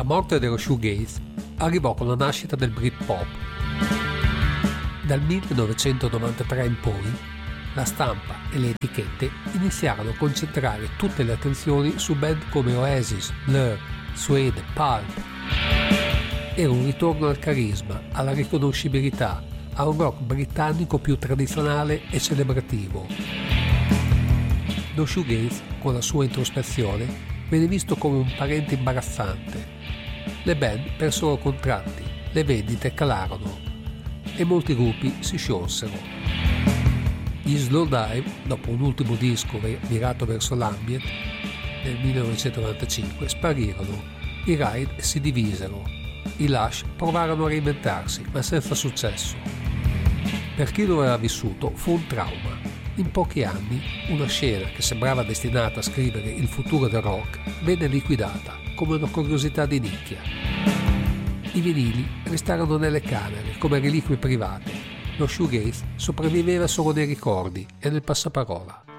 La morte dello shoegaze arrivò con la nascita del Britpop. Dal 1993 in poi, la stampa e le etichette iniziarono a concentrare tutte le attenzioni su band come Oasis, Blur, Suede, Pulp. Era un ritorno al carisma, alla riconoscibilità, a un rock britannico più tradizionale e celebrativo. Lo shoegaze, con la sua introspezione, venne visto come un parente imbarazzante. Le band persero contratti, le vendite calarono e molti gruppi si sciolsero. Gli Slowdive, dopo un ultimo disco virato verso l'ambient, nel 1995 sparirono, i Ride si divisero, i Lush provarono a reinventarsi ma senza successo. Per chi lo aveva vissuto fu un trauma. In pochi anni una scena che sembrava destinata a scrivere il futuro del rock venne liquidata come una curiosità di nicchia. I vinili restarono nelle camere come reliquie private. Lo shoegaze sopravviveva solo nei ricordi e nel passaparola.